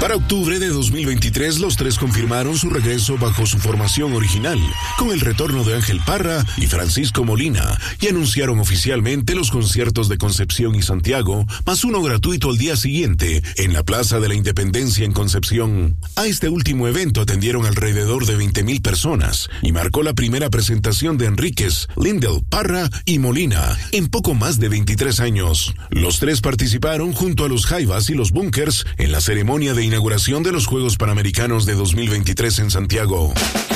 Para octubre de 2023, los tres confirmaron su regreso bajo su formación original, con el retorno de Ángel Parra y Francisco Molina, y anunciaron oficialmente los conciertos de Concepción y Santiago, más uno gratuito al día siguiente, en la Plaza de la Independencia en Concepción. A este último evento atendieron alrededor de 20,000 personas, y marcó la primera presentación de Enríquez, Lindell, Parra y Molina, en poco más de 23 años. Los tres participaron junto a los Jaivas y los Bunkers en la ceremonia de inauguración de los Juegos Panamericanos de 2023 en Santiago.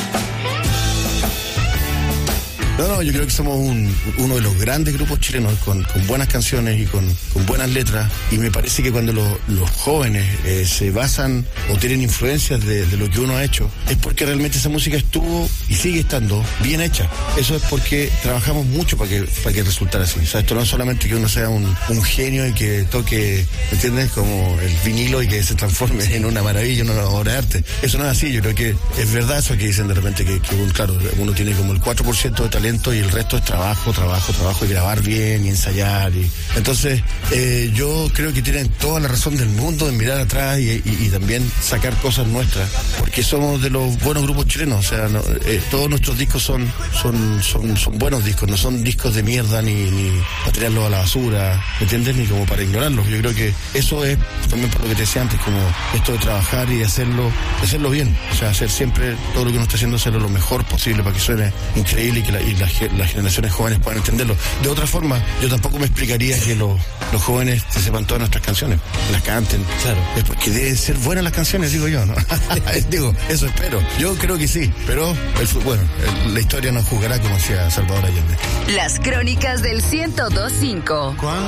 No, yo creo que somos uno de los grandes grupos chilenos con buenas canciones y con buenas letras, y me parece que cuando los jóvenes se basan o tienen influencias de lo que uno ha hecho, es porque realmente esa música estuvo y sigue estando bien hecha. Eso es porque trabajamos mucho para que resultara así. O sea, esto no es solamente que uno sea un genio y que toque, ¿me entiendes? Como el vinilo y que se transforme en una maravilla, en una obra de arte. Eso no es así. Yo creo que es verdad eso que dicen de repente que claro, uno tiene como el 4% de talento y el resto es trabajo y grabar bien y ensayar. Entonces, yo creo que tienen toda la razón del mundo en mirar atrás y también sacar cosas nuestras, porque somos de los buenos grupos chilenos. O sea, todos nuestros discos son buenos discos, no son discos de mierda ni para tirarlos a la basura, ¿me entiendes? Ni como para ignorarlos. Yo creo que eso es también por lo que te decía antes, como esto de trabajar y hacerlo bien. O sea, hacer siempre todo lo que uno está haciendo, hacerlo lo mejor posible para que suene increíble y que las generaciones jóvenes puedan entenderlo. De otra forma, yo tampoco me explicaría que los jóvenes se sepan todas nuestras canciones, las canten. Claro. Es porque deben ser buenas las canciones, digo yo, ¿no? Digo, eso espero. Yo creo que sí, pero la historia nos juzgará, como decía Salvador Allende. Las crónicas del 102.5.